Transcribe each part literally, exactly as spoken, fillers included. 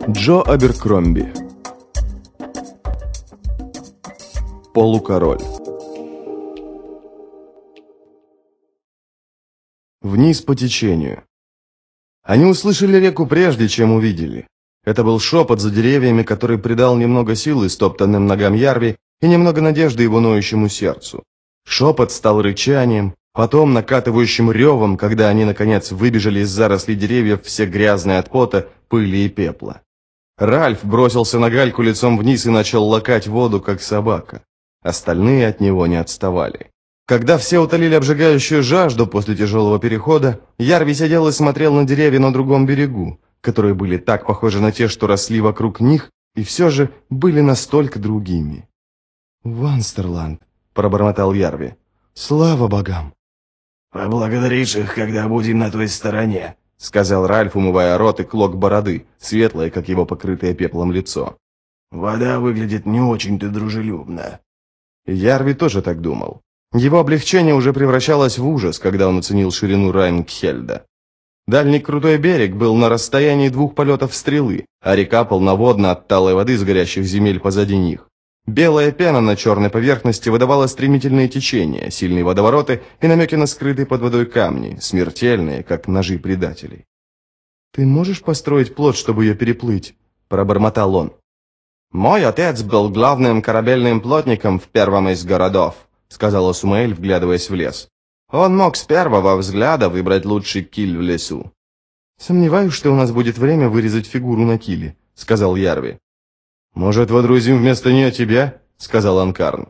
Джо Аберкромби. Полукороль. Вниз по течению. Они услышали реку прежде, чем увидели. Это был шепот за деревьями, который придал немного силы стоптанным ногам Ярви и немного надежды его ноющему сердцу. Шепот стал рычанием, потом накатывающим ревом, когда они, наконец, выбежали из зарослей деревьев, все грязные от пота, пыли и пепла. Ральф бросился на гальку лицом вниз и начал лакать воду, как собака. Остальные от него не отставали. Когда все утолили обжигающую жажду после тяжелого перехода, Ярви сидел и смотрел на деревья на другом берегу, которые были так похожи на те, что росли вокруг них, и все же были настолько другими. «Ванстерленд», — пробормотал Ярви, — «слава богам!» «Поблагодаришь их, когда будем на той стороне», — сказал Ральф, умывая рот и клок бороды, светлое, как его покрытое пеплом лицо. «Вода выглядит не очень-то дружелюбно». Ярви тоже так думал. Его облегчение уже превращалось в ужас, когда он оценил ширину Райнгхельда. Дальний крутой берег был на расстоянии двух полетов стрелы, а река полноводна от талой воды с горящих земель позади них. Белая пена на черной поверхности выдавала стремительные течения, сильные водовороты и намеки на скрытые под водой камни, смертельные, как ножи предателей. «Ты можешь построить плот, чтобы ее переплыть?» – пробормотал он. «Мой отец был главным корабельным плотником в первом из городов», — сказала Сумаэль, вглядываясь в лес. «Он мог с первого взгляда выбрать лучший киль в лесу». «Сомневаюсь, что у нас будет время вырезать фигуру на киле», — сказал Ярви. «Может, водрузим вместо нее тебя?» — сказал Анкарн.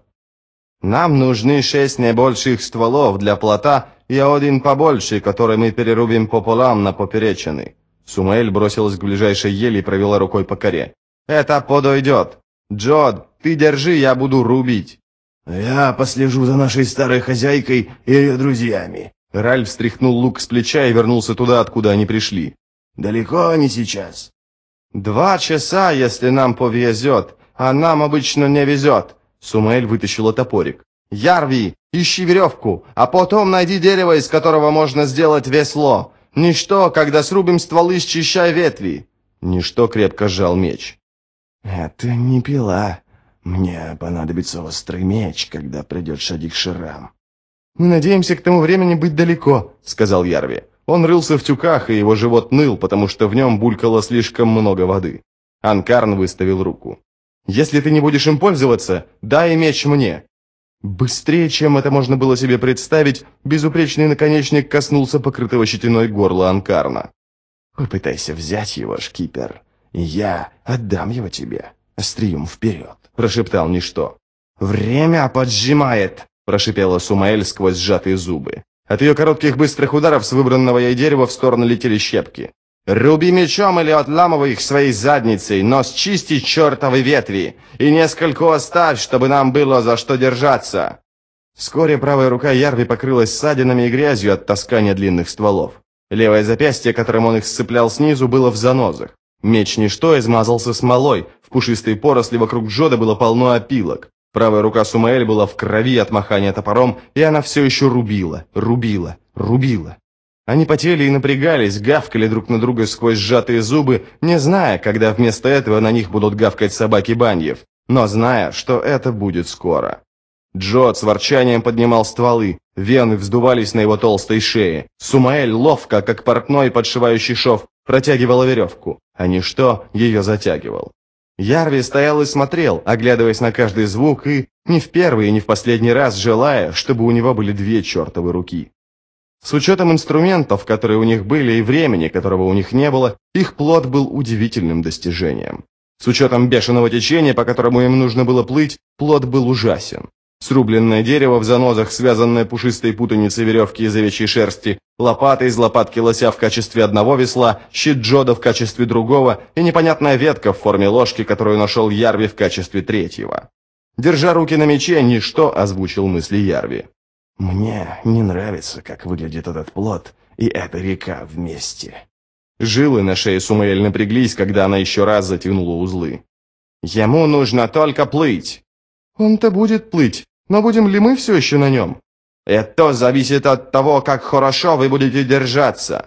«Нам нужны шесть небольших стволов для плота и один побольше, который мы перерубим пополам на поперечины». Сумаэль бросилась к ближайшей ели и провела рукой по коре. «Это подойдет. Джод, ты держи, я буду рубить». «Я послежу за нашей старой хозяйкой и ее друзьями». Ральф стряхнул лук с плеча и вернулся туда, откуда они пришли. «Далеко они сейчас?» «Два часа, если нам повезет, а нам обычно не везет». Сумаэль вытащила топорик. «Ярви, ищи веревку, а потом найди дерево, из которого можно сделать весло. Ничто, когда срубим стволы, счищай ветви». Ничто крепко сжал меч. «Это не пила. Мне понадобится острый меч, когда придет Шадик Ширам». «Мы надеемся к тому времени быть далеко», — сказал Ярви. Он рылся в тюках, и его живот ныл, потому что в нем булькало слишком много воды. Анкарн выставил руку. «Если ты не будешь им пользоваться, дай меч мне». Быстрее, чем это можно было себе представить, безупречный наконечник коснулся покрытого щетиной горла Анкарна. «Попытайся взять его, шкипер, и я отдам его тебе, острием вперед», — прошептал Ничто. «Время поджимает», — прошипела Сумаэль сквозь сжатые зубы. От ее коротких быстрых ударов с выбранного ей дерева в сторону летели щепки. «Руби мечом или отламывай их своей задницей, но счисти чертовы ветви, и несколько оставь, чтобы нам было за что держаться». Вскоре правая рука Ярви покрылась ссадинами и грязью от таскания длинных стволов. Левое запястье, которым он их сцеплял снизу, было в занозах. Меч Ничто измазался смолой, в пушистой поросли вокруг Джода было полно опилок. Правая рука Сумаэль была в крови от махания топором, и она все еще рубила, рубила, рубила. Они потели и напрягались, гавкали друг на друга сквозь сжатые зубы, не зная, когда вместо этого на них будут гавкать собаки баньев, но зная, что это будет скоро. Джод с ворчанием поднимал стволы, вены вздувались на его толстой шее. Сумаэль ловко, как портной, подшивающий шов, протягивала веревку, а Ничто ее затягивал. Ярви стоял и смотрел, оглядываясь на каждый звук и, не в первый и не в последний раз, желая, чтобы у него были две чертовы руки. С учетом инструментов, которые у них были, и времени, которого у них не было, их плот был удивительным достижением. С учетом бешеного течения, по которому им нужно было плыть, плот был ужасен. Срубленное дерево в занозах, связанное пушистой путаницей веревки из овечьей шерсти, лопата из лопатки лося в качестве одного весла, щит Джода в качестве другого и непонятная ветка в форме ложки, которую нашел Ярви в качестве третьего. Держа руки на мече, Ничто озвучил мысли Ярви. «Мне не нравится, как выглядит этот плот и эта река вместе». Жилы на шее Сумаэль напряглись, когда она еще раз затянула узлы. «Ему нужно только плыть». «Он-то будет плыть, но будем ли мы все еще на нем?» «Это зависит от того, как хорошо вы будете держаться».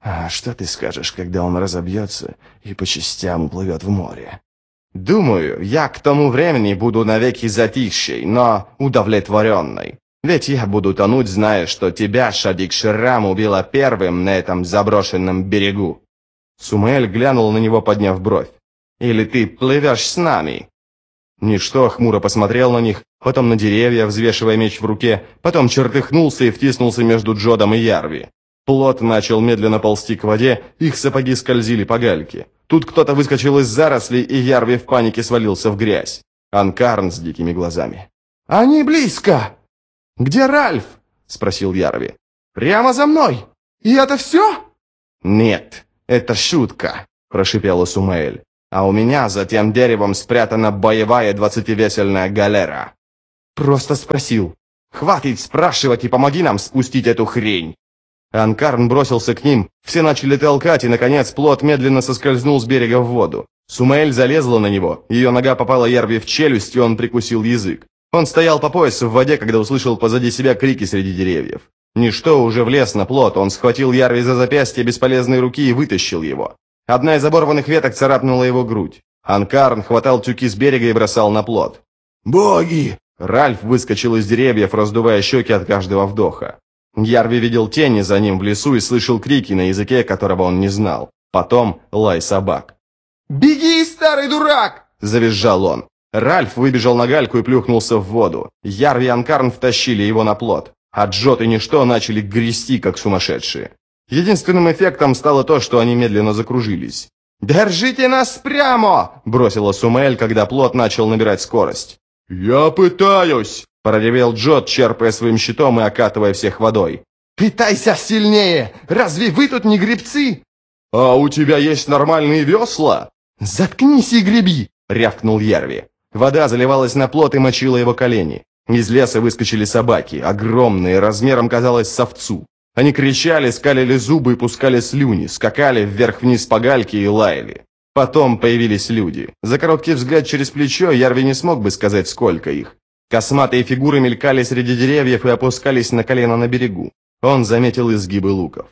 А что ты скажешь, когда он разобьется и по частям уплывет в море? Думаю, я к тому времени буду навеки затихшей, но удовлетворенной. Ведь я буду тонуть, зная, что тебя, Шадик Ширам, убила первым на этом заброшенном берегу. Сумаэль глянул на него, подняв бровь. Или ты плывешь с нами? Ничто хмуро посмотрел на них, потом на деревья, взвешивая меч в руке, потом чертыхнулся и втиснулся между Джодом и Ярви. Плот начал медленно ползти к воде, их сапоги скользили по гальке. Тут кто-то выскочил из зарослей, и Ярви в панике свалился в грязь. Анкарн с дикими глазами. «Они близко!» «Где Ральф?» – спросил Ярви. «Прямо за мной! И это все?» «Нет, это шутка», – прошипела Сумаэль. «А у меня за тем деревом спрятана боевая двадцативесельная галера». «Просто спросил. Хватит спрашивать и помоги нам спустить эту хрень!» Анкарн бросился к ним, все начали толкать, и, наконец, плот медленно соскользнул с берега в воду. Сумаэль залезла на него, ее нога попала Ярви в челюсть, и он прикусил язык. Он стоял по пояс в воде, когда услышал позади себя крики среди деревьев. Ничто уже влез на плот, он схватил Ярви за запястье бесполезной руки и вытащил его. Одна из оборванных веток царапнула его грудь. Анкарн хватал тюки с берега и бросал на плот. «Боги!» Ральф выскочил из деревьев, раздувая щеки от каждого вдоха. Ярви видел тени за ним в лесу и слышал крики на языке, которого он не знал. Потом лай собак. «Беги, старый дурак!» – завизжал он. Ральф выбежал на гальку и плюхнулся в воду. Ярви и Анкарн втащили его на плот. А Джот и Ничто начали грести, как сумасшедшие. Единственным эффектом стало то, что они медленно закружились. «Держите нас прямо!» – бросила Сумаэль, когда плот начал набирать скорость. «Я пытаюсь!» – проревел Джот, черпая своим щитом и окатывая всех водой. «Пытайся сильнее! Разве вы тут не гребцы?» «А у тебя есть нормальные весла?» «Заткнись и греби!» – рявкнул Ярви. Вода заливалась на плот и мочила его колени. Из леса выскочили собаки, огромные, размером, казалось, с овцу. Они кричали, скалили зубы и пускали слюни, скакали вверх-вниз по гальке и лаяли. Потом появились люди. За короткий взгляд через плечо Ярви не смог бы сказать, сколько их. Косматые фигуры мелькали среди деревьев и опускались на колено на берегу. Он заметил изгибы луков.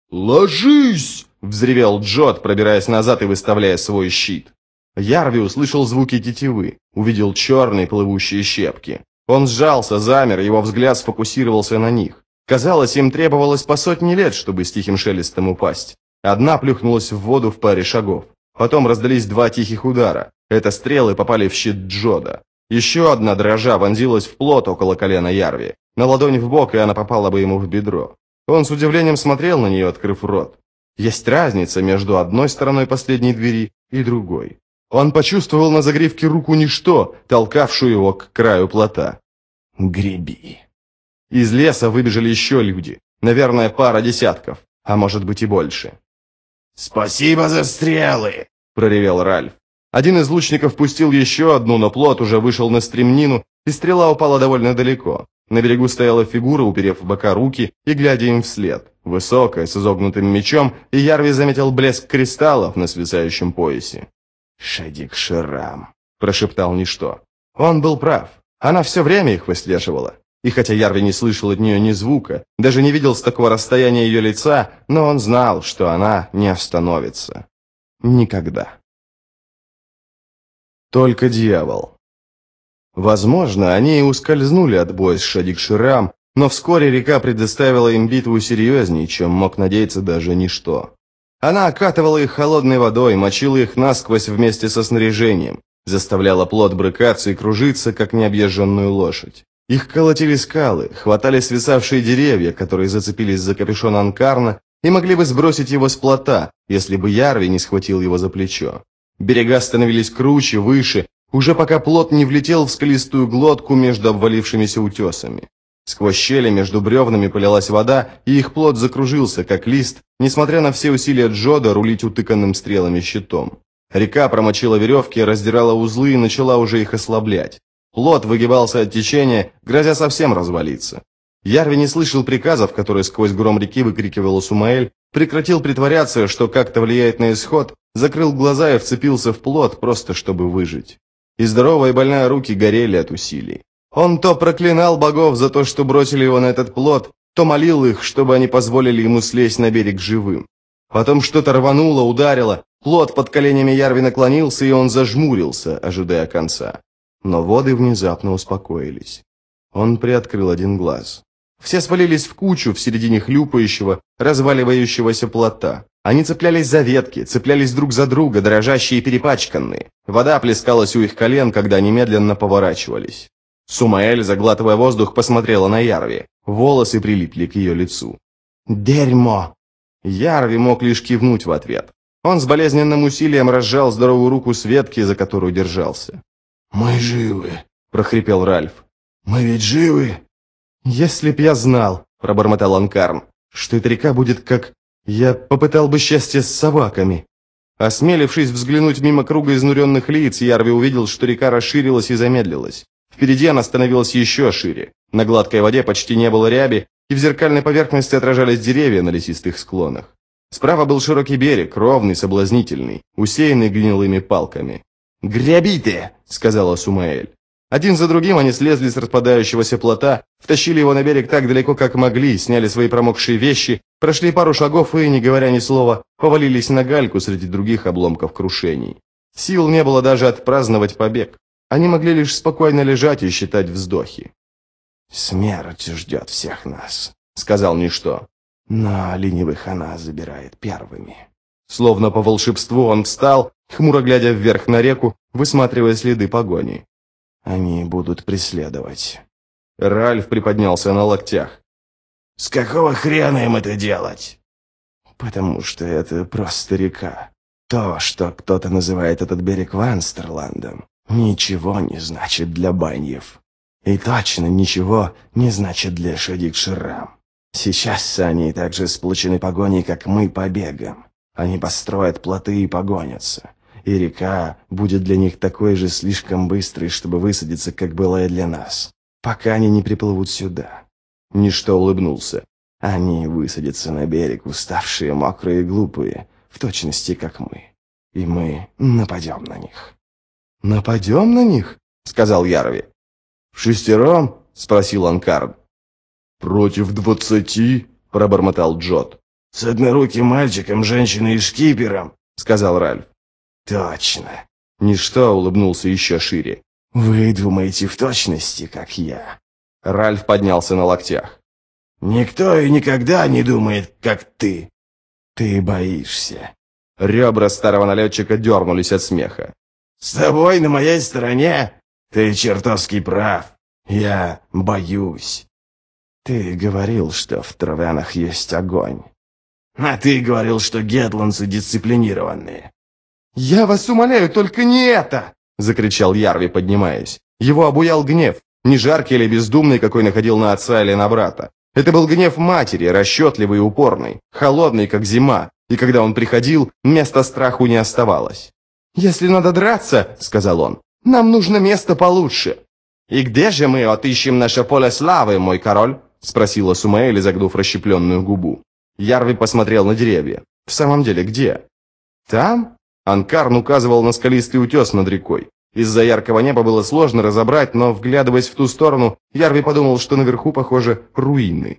«Ложись!» – взревел Джот, пробираясь назад и выставляя свой щит. Ярви услышал звуки тетивы, увидел черные плывущие щепки. Он сжался, замер, его взгляд сфокусировался на них. Казалось, им требовалось по сотне лет, чтобы с тихим шелестом упасть. Одна плюхнулась в воду в паре шагов. Потом раздались два тихих удара. Это стрелы попали в щит Джода. Еще одна дрожа вонзилась в плот около колена Ярви. На ладонь в бок, и она попала бы ему в бедро. Он с удивлением смотрел на нее, открыв рот. Есть разница между одной стороной последней двери и другой. Он почувствовал на загривке руку Ничто, толкавшую его к краю плота. «Греби!» Из леса выбежали еще люди. Наверное, пара десятков, а может быть и больше. «Спасибо за стрелы!» – проревел Ральф. Один из лучников пустил еще одну, но плот уже вышел на стремнину, и стрела упала довольно далеко. На берегу стояла фигура, уперев в бока руки и глядя им вслед. Высокая, с изогнутым мечом, и Ярви заметил блеск кристаллов на свисающем поясе. «Шадик Ширам», – прошептал Ничто. Он был прав. Она все время их выслеживала. И хотя Ярви не слышал от нее ни звука, даже не видел с такого расстояния ее лица, но он знал, что она не остановится. Никогда. Только дьявол. Возможно, они и ускользнули от боя с Шадик Ширам, но вскоре река предоставила им битву серьезней, чем мог надеяться даже Ничто. Она окатывала их холодной водой, мочила их насквозь вместе со снаряжением, заставляла плот брыкаться и кружиться, как необъезженную лошадь. Их колотили скалы, хватали свисавшие деревья, которые зацепились за капюшон Анкарна, и могли бы сбросить его с плота, если бы Ярви не схватил его за плечо. Берега становились круче, выше, уже пока плот не влетел в скалистую глотку между обвалившимися утесами. Сквозь щели между бревнами полилась вода, и их плот закружился, как лист, несмотря на все усилия Джода рулить утыканным стрелами щитом. Река промочила веревки, раздирала узлы и начала уже их ослаблять. Плот выгибался от течения, грозя совсем развалиться. Ярви не слышал приказов, которые сквозь гром реки выкрикивала Сумаэль, прекратил притворяться, что как-то влияет на исход, закрыл глаза и вцепился в плот, просто чтобы выжить. И здоровая и больная руки горели от усилий. Он то проклинал богов за то, что бросили его на этот плот, то молил их, чтобы они позволили ему слезть на берег живым. Потом что-то рвануло, ударило. Плот под коленями Ярви наклонился, и он зажмурился, ожидая конца. Но воды внезапно успокоились. Он приоткрыл один глаз. Все свалились в кучу в середине хлюпающего, разваливающегося плота. Они цеплялись за ветки, цеплялись друг за друга, дрожащие и перепачканные. Вода плескалась у их колен, когда они медленно поворачивались. Сумаэль, заглатывая воздух, посмотрела на Ярви. Волосы прилипли к ее лицу. «Дерьмо!» Ярви мог лишь кивнуть в ответ. Он с болезненным усилием разжал здоровую руку с ветки, за которую держался. «Мы живы», — прохрипел Ральф. «Мы ведь живы?» «Если б я знал», — пробормотал Анкарн, «что эта река будет как... Я попытал бы счастье с собаками». Осмелившись взглянуть мимо круга изнуренных лиц, Ярви увидел, что река расширилась и замедлилась. Впереди она становилась еще шире. На гладкой воде почти не было ряби, и в зеркальной поверхности отражались деревья на лесистых склонах. Справа был широкий берег, ровный, соблазнительный, усеянный гнилыми палками. «Гребите!» — сказала Сумаэль. Один за другим они слезли с распадающегося плота, втащили его на берег так далеко, как могли, сняли свои промокшие вещи, прошли пару шагов и, не говоря ни слова, повалились на гальку среди других обломков крушений. Сил не было даже отпраздновать побег. Они могли лишь спокойно лежать и считать вздохи. «Смерть ждет всех нас», — сказал Ничто. «Но ленивых она забирает первыми». Словно по волшебству он встал, хмуро глядя вверх на реку, высматривая следы погони. «Они будут преследовать». Ральф приподнялся на локтях. «С какого хрена им это делать?» «Потому что это просто река. То, что кто-то называет этот берег Ванстерландом, ничего не значит для баньев. И точно ничего не значит для Шадик-Шрам. Сейчас они так же сплочены погоней, как мы побегом. Они построят плоты и погонятся. И река будет для них такой же слишком быстрой, чтобы высадиться, как была и для нас, пока они не приплывут сюда». Ничто улыбнулся. «Они высадятся на берег, уставшие, мокрые и глупые, в точности, как мы. И мы нападем на них». «Нападем на них?» — сказал Ярви. «В шестером?» — спросил Анкарн. «Против двадцати?» — пробормотал Джот. «С одноруким мальчиком, женщиной и шкипером?» — сказал Ральф. «Точно». Ничто улыбнулся еще шире. «Вы думаете в точности, как я?» Ральф поднялся на локтях. «Никто и никогда не думает, как ты. Ты боишься». Ребра старого налетчика дернулись от смеха. «С тобой на моей стороне? Ты чертовски прав. Я боюсь. Ты говорил, что в Травянах есть огонь. А ты говорил, что гетландцы дисциплинированные». «Я вас умоляю, только не это!» — закричал Ярви, поднимаясь. Его обуял гнев, не жаркий или бездумный, какой находил на отца или на брата. Это был гнев матери, расчетливый и упорный, холодный, как зима, и когда он приходил, места страху не оставалось. «Если надо драться, — сказал он, — нам нужно место получше». «И где же мы отыщем наше поле славы, мой король?» — спросила Сумаэль, загнув расщепленную губу. Ярви посмотрел на деревья. «В самом деле, где?» «Там?» — Анкарн указывал на скалистый утес над рекой. Из-за яркого неба было сложно разобрать, но, вглядываясь в ту сторону, Ярви подумал, что наверху, похоже, руины.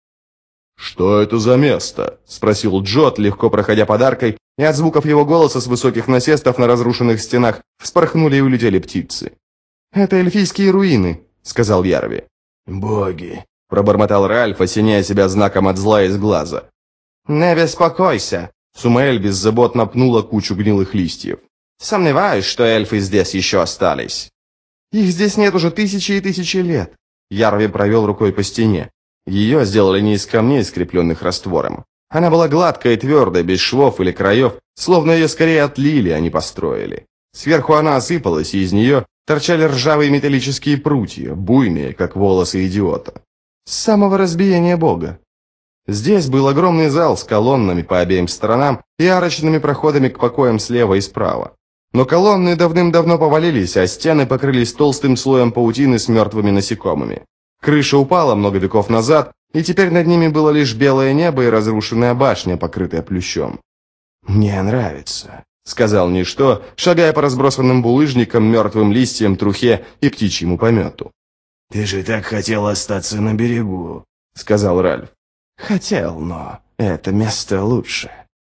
«Что это за место?» — спросил Джот, легко проходя под аркой, и от звуков его голоса с высоких насестов на разрушенных стенах вспорхнули и улетели птицы. «Это эльфийские руины», — сказал Ярви. «Боги», — пробормотал Ральф, осеняя себя знаком от зла из глаза. «Не беспокойся», — Сумаэль беззаботно пнула кучу гнилых листьев. «Сомневаюсь, что эльфы здесь еще остались». «Их здесь нет уже тысячи и тысячи лет», — Ярви провел рукой по стене. Ее сделали не из камней, скрепленных раствором. Она была гладкой и твердой, без швов или краев, словно ее скорее отлили, а не построили. Сверху она осыпалась, и из нее торчали ржавые металлические прутья, буйные, как волосы идиота. С самого разбиения бога. Здесь был огромный зал с колоннами по обеим сторонам и арочными проходами к покоям слева и справа. Но колонны давным-давно повалились, а стены покрылись толстым слоем паутины с мертвыми насекомыми. Крыша упала много веков назад, и теперь над ними было лишь белое небо и разрушенная башня, покрытая плющом. «Мне нравится», — сказал Ничто, шагая по разбросанным булыжникам, мертвым листьям, трухе и птичьему помету. «Ты же так хотел остаться на берегу», — сказал Ральф. «Хотел, но это место лучше».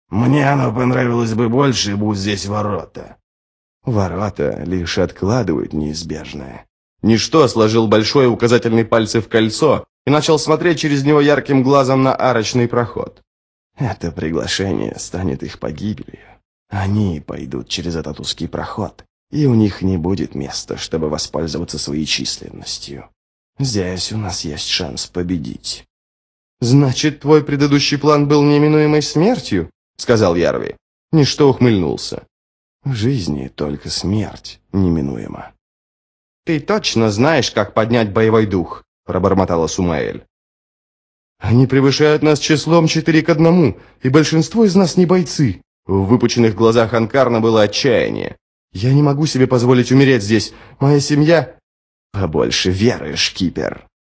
Мне оно понравилось бы больше, будь здесь ворота». «Ворота лишь откладывают неизбежное». Ничто сложил большой и указательный пальцы в кольцо и начал смотреть через него ярким глазом на арочный проход. «Это приглашение станет их погибелью. Они пойдут через этот узкий проход, и у них не будет места, чтобы воспользоваться своей численностью. Здесь у нас есть шанс победить». «Значит, твой предыдущий план был неминуемой смертью?» — сказал Ярви. Ничто ухмыльнулся. «В жизни только смерть неминуема». «Ты точно знаешь, как поднять боевой дух?» — пробормотала Сумаэль. «Они превышают нас числом четыре к одному, и большинство из нас не бойцы». В выпученных глазах Анкарна было отчаяние. «Я не могу себе позволить умереть здесь. Моя семья...» «Побольше веры, шкипер».